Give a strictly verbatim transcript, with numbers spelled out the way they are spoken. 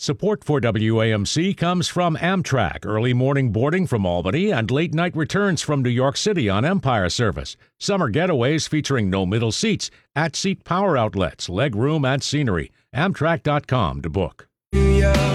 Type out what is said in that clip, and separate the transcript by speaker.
Speaker 1: Support for W A M C comes from Amtrak, early morning boarding from Albany and late night returns from New York City on Empire Service. Summer getaways featuring no middle seats, at seat power outlets, leg room, and scenery. Amtrak dot com to book.